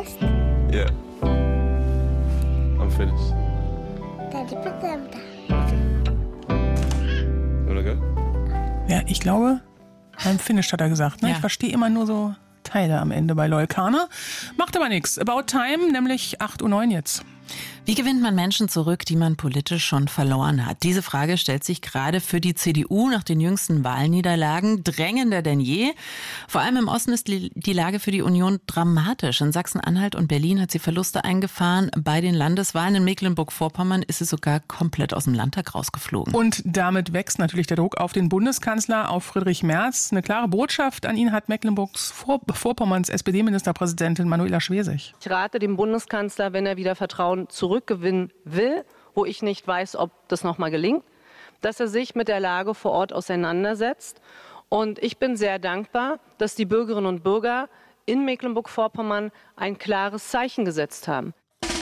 finished? Yeah. I'm finished. Daddy, put them down. You wanna go? Ja, ich glaube, I'm finished, hat er gesagt. Ne? Ja. Ich verstehe immer nur so Teile am Ende bei Leukaner. Macht aber nichts. About Time, nämlich 8:09 Uhr jetzt. Wie gewinnt man Menschen zurück, die man politisch schon verloren hat? Diese Frage stellt sich gerade für die CDU nach den jüngsten Wahlniederlagen drängender denn je. Vor allem im Osten ist die Lage für die Union dramatisch. In Sachsen-Anhalt und Berlin hat sie Verluste eingefahren. Bei den Landeswahlen in Mecklenburg-Vorpommern ist sie sogar komplett aus dem Landtag rausgeflogen. Und damit wächst natürlich der Druck auf den Bundeskanzler, auf Friedrich Merz. Eine klare Botschaft an ihn hat Mecklenburg-Vorpommerns SPD-Ministerpräsidentin Manuela Schwesig. Ich rate dem Bundeskanzler, wenn er wieder Vertrauen zurückgewinnen will, wo ich nicht weiß, ob das nochmal gelingt, dass er sich mit der Lage vor Ort auseinandersetzt. Und ich bin sehr dankbar, dass die Bürgerinnen und Bürger in Mecklenburg-Vorpommern ein klares Zeichen gesetzt haben.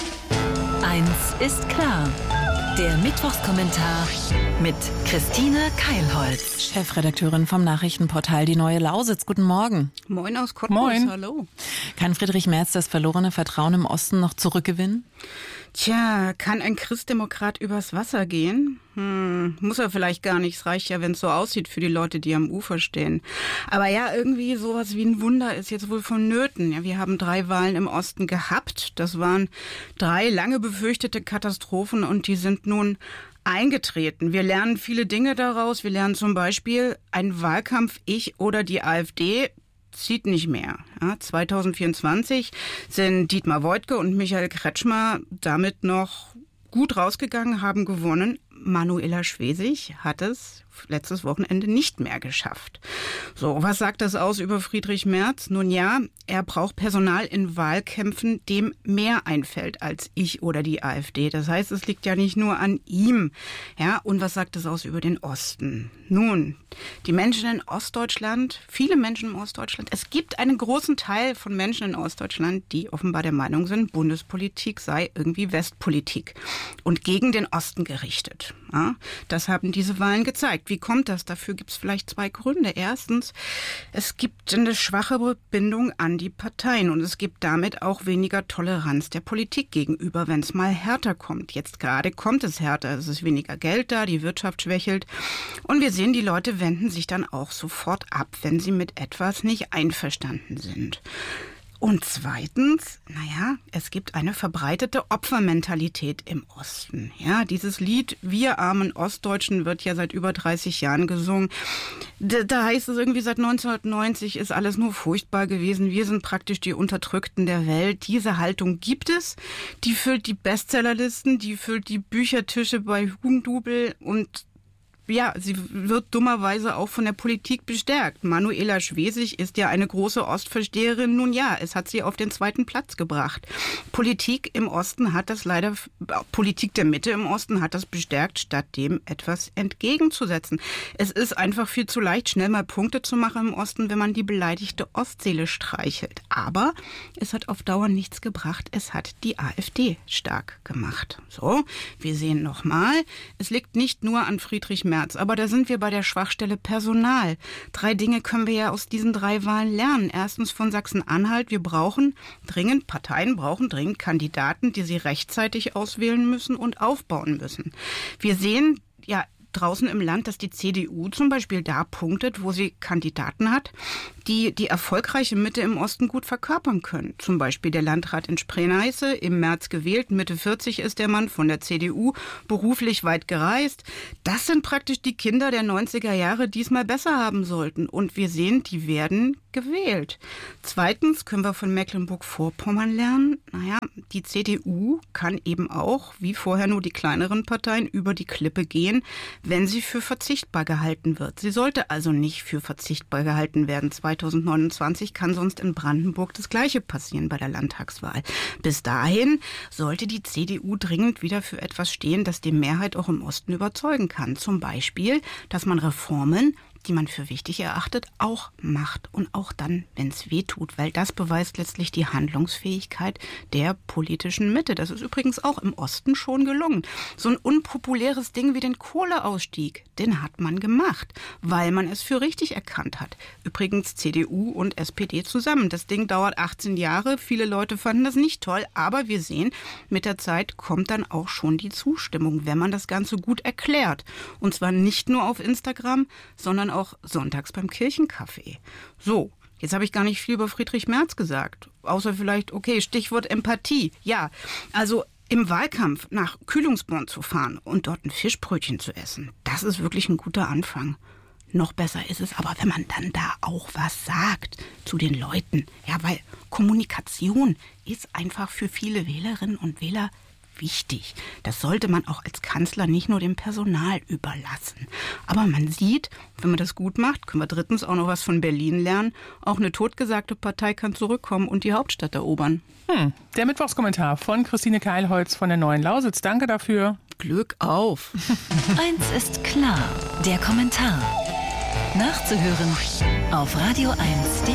Eins ist klar. Der Mittwochskommentar mit Christine Keilholz. Chefredakteurin vom Nachrichtenportal Die Neue Lausitz. Guten Morgen. Moin aus Cottbus, Moin. Hallo. Kann Friedrich Merz das verlorene Vertrauen im Osten noch zurückgewinnen? Tja, kann ein Christdemokrat übers Wasser gehen? Muss er vielleicht gar nicht. Es reicht ja, wenn es so aussieht für die Leute, die am Ufer stehen. Aber ja, irgendwie sowas wie ein Wunder ist jetzt wohl vonnöten. Ja, wir haben 3 Wahlen im Osten gehabt. Das waren 3 lange befürchtete Katastrophen und die sind nun eingetreten. Wir lernen viele Dinge daraus. Wir lernen zum Beispiel, ein Wahlkampf, ich oder die AfD, zieht nicht mehr. Ja, 2024 sind Dietmar Woidke und Michael Kretschmer damit noch gut rausgegangen, haben gewonnen. Manuela Schwesig hat es letztes Wochenende nicht mehr geschafft. So, was sagt das aus über Friedrich Merz? Nun ja, er braucht Personal in Wahlkämpfen, dem mehr einfällt als ich oder die AfD. Das heißt, es liegt ja nicht nur an ihm. Ja, und was sagt das aus über den Osten? Nun, die Menschen in Ostdeutschland, viele Menschen in Ostdeutschland, es gibt einen großen Teil von Menschen in Ostdeutschland, die offenbar der Meinung sind, Bundespolitik sei irgendwie Westpolitik und gegen den Osten gerichtet. Ja, das haben diese Wahlen gezeigt. Wie kommt das? Dafür gibt es vielleicht 2 Gründe. Erstens, es gibt eine schwache Bindung an die Parteien und es gibt damit auch weniger Toleranz der Politik gegenüber, wenn es mal härter kommt. Jetzt gerade kommt es härter, es ist weniger Geld da, die Wirtschaft schwächelt und wir sehen, die Leute wenden sich dann auch sofort ab, wenn sie mit etwas nicht einverstanden sind. Und zweitens, es gibt eine verbreitete Opfermentalität im Osten. Ja, dieses Lied Wir armen Ostdeutschen wird ja seit über 30 Jahren gesungen. Da heißt es irgendwie, seit 1990 ist alles nur furchtbar gewesen. Wir sind praktisch die Unterdrückten der Welt. Diese Haltung gibt es. Die füllt die Bestsellerlisten, die füllt die Büchertische bei Hugendubel und ja, sie wird dummerweise auch von der Politik bestärkt. Manuela Schwesig ist ja eine große Ostversteherin. Nun ja, es hat sie auf den 2. Platz gebracht. Politik im Osten hat das leider, Politik der Mitte im Osten hat das bestärkt, statt dem etwas entgegenzusetzen. Es ist einfach viel zu leicht, schnell mal Punkte zu machen im Osten, wenn man die beleidigte Ostseele streichelt. Aber es hat auf Dauer nichts gebracht. Es hat die AfD stark gemacht. So, wir sehen nochmal, es liegt nicht nur an Friedrich Merz, aber da sind wir bei der Schwachstelle Personal. 3 Dinge können wir ja aus diesen 3 Wahlen lernen. Erstens von Sachsen-Anhalt, Parteien brauchen dringend Kandidaten, die sie rechtzeitig auswählen müssen und aufbauen müssen. Wir sehen ja draußen im Land, dass die CDU zum Beispiel da punktet, wo sie Kandidaten hat, die die erfolgreiche Mitte im Osten gut verkörpern können. Zum Beispiel der Landrat in Spree-Neiße, im März gewählt, Mitte 40 ist der Mann von der CDU, beruflich weit gereist. Das sind praktisch die Kinder der 90er Jahre, die es mal besser haben sollten. Und wir sehen, die werden gewählt. Zweitens können wir von Mecklenburg-Vorpommern lernen, die CDU kann eben auch, wie vorher nur die kleineren Parteien, über die Klippe gehen, wenn sie für verzichtbar gehalten wird. Sie sollte also nicht für verzichtbar gehalten werden. 2029 kann sonst in Brandenburg das Gleiche passieren bei der Landtagswahl. Bis dahin sollte die CDU dringend wieder für etwas stehen, das die Mehrheit auch im Osten überzeugen kann. Zum Beispiel, dass man Reformen die man für wichtig erachtet, auch macht. Und auch dann, wenn es weh tut. Weil das beweist letztlich die Handlungsfähigkeit der politischen Mitte. Das ist übrigens auch im Osten schon gelungen. So ein unpopuläres Ding wie den Kohleausstieg, den hat man gemacht, weil man es für richtig erkannt hat. Übrigens CDU und SPD zusammen. Das Ding dauert 18 Jahre. Viele Leute fanden das nicht toll. Aber wir sehen, mit der Zeit kommt dann auch schon die Zustimmung, wenn man das Ganze gut erklärt. Und zwar nicht nur auf Instagram, sondern auch sonntags beim Kirchenkaffee. So, jetzt habe ich gar nicht viel über Friedrich Merz gesagt. Außer vielleicht, okay, Stichwort Empathie. Ja, also im Wahlkampf nach Kühlungsborn zu fahren und dort ein Fischbrötchen zu essen, das ist wirklich ein guter Anfang. Noch besser ist es aber, wenn man dann da auch was sagt zu den Leuten. Ja, weil Kommunikation ist einfach für viele Wählerinnen und Wähler wichtig. Das sollte man auch als Kanzler nicht nur dem Personal überlassen. Aber man sieht, wenn man das gut macht, können wir drittens auch noch was von Berlin lernen. Auch eine totgesagte Partei kann zurückkommen und die Hauptstadt erobern. Der Mittwochskommentar von Christine Keilholz von der Neuen Lausitz. Danke dafür. Glück auf. Eins ist klar, der Kommentar. Nachzuhören auf radio1.de.